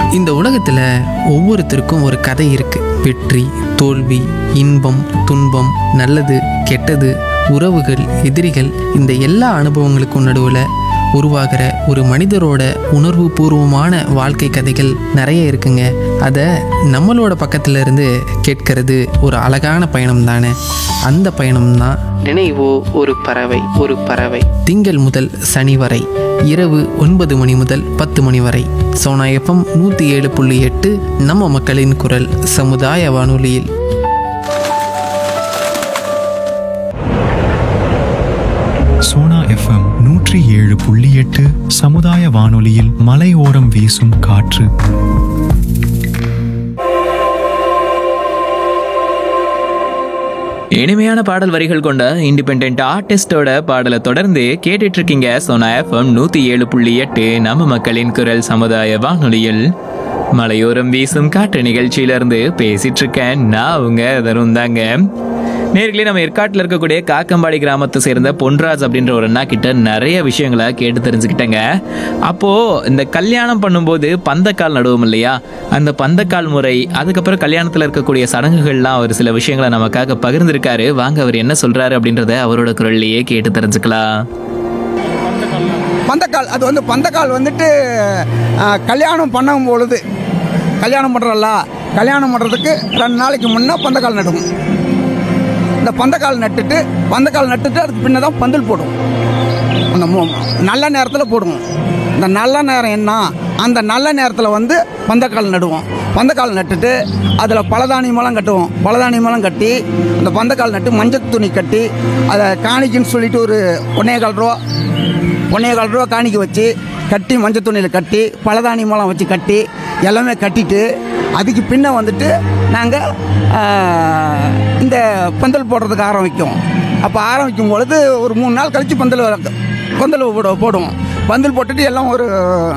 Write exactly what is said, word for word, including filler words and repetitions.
இந்த உலகத்தில் ஒவ்வொருத்தருக்கும் ஒரு கதை இருக்கு. வெற்றி, தோல்வி, இன்பம், துன்பம், நல்லது, கெட்டது, உறவுகள், எதிரிகள், இந்த எல்லா அனுபவங்களுக்கும் நடுவில் உருவாகிற ஒரு மனிதரோட உணர்வு பூர்வமான வாழ்க்கை கதைகள் நிறைய இருக்குங்க. அதை நம்மளோட பக்கத்துல இருந்து கேட்கறது ஒரு அழகான பயணம் தானே. அந்த பயணம் தான் நினைவோ ஒரு பறவை. ஒரு பறவை திங்கள் முதல் சனி வரை இரவு ஒன்பது மணி முதல் பத்து மணி வரை சோனா எஃப்எம் நூற்றி ஏழு புள்ளி எட்டு நம்ம மக்களின் குரல் சமுதாய வானொலியில். சோனா எஃப்எம் நூற்றி ஏழு புள்ளி எட்டு சமுதாய வானொலியில் மலையோரம் வீசும் காற்று. இனிமையான பாடல் வரிகள் கொண்ட இண்டிபெண்ட் ஆர்டிஸ்டோட பாடலை தொடர்ந்து கேட்டுட்டு இருக்கீங்க சோனா எஃப்எம் நூத்தி ஏழு புள்ளி எட்டு நம்ம மக்களின் குரல் சமுதாய வானொலியில். மலையோரம் வீசும் காற்று நிகழ்ச்சியிலிருந்து பேசிட்டு இருக்கேன் நான் உங்க தருண் தாங்க. நேர்களே, நம்ம ஏற்காட்டில் இருக்கக்கூடிய காக்கம்பாடி கிராமத்தை சேர்ந்த பொன்ராஜ் அப்படின்ற ஒரு அண்ணா கிட்ட நிறைய விஷயங்களை கேட்டு தெரிஞ்சுக்கிட்டேங்க. அப்போ இந்த கல்யாணம் பண்ணும்போது பந்தக்கால் நடுவோம் இல்லையா, அந்த பந்தக்கால் முறை, அதுக்கப்புறம் கல்யாணத்தில் இருக்கக்கூடிய சடங்குகள்லாம் அவர் சில விஷயங்களை நமக்காக பகிர்ந்திருக்காரு. வாங்க அவர் என்ன சொல்றாரு அப்படின்றத அவரோட குரல்லையே கேட்டு தெரிஞ்சுக்கலாம். பந்தக்கால் அது வந்து பந்தக்கால் வந்துட்டு கல்யாணம் பண்ணும் பொழுது கல்யாணம் பண்ணுறல்ல, கல்யாணம் பண்ணுறதுக்கு ரெண்டு நாளைக்கு முன்னே பந்தக்கால் நடுவோம். இந்த பந்தக்கால் நட்டுட்டு பந்தக்கால் நட்டுட்டு அதுக்கு பின்ன தான் பந்தல் போடுவோம். அந்த நல்ல நேரத்தில் போடுவோம். இந்த நல்ல நேரம் என்ன, அந்த நல்ல நேரத்தில் வந்து பந்தக்கால் நடுவோம். பந்தக்கால் நட்டுட்டு அதில் பலதானியமெல்லாம் கட்டுவோம். பலதானியமெல்லாம் கட்டி அந்த பந்தக்கால் நட்டு மஞ்சள் துணி கட்டி அதை காணிக்குன்னு சொல்லிட்டு ஒரு ஒன்னே கால் ரூபா ஒன்னே கால் ரூபா காணிக்க வச்சு கட்டி மஞ்சள் துணியில் கட்டி பலதானியமெல்லாம் வச்சு கட்டி எல்லாமே கட்டிட்டு அதுக்கு பின்ன வந்துட்டு நாங்கள் இந்த பந்தல் போடுறதுக்கு ஆரம்பிக்கும். அப்போ ஆரம்பிக்கும் பொழுது ஒரு மூணு நாள் கழித்து பந்தல் பந்தல் போட போடுவோம். பந்தல் போட்டுட்டு எல்லாம் ஒரு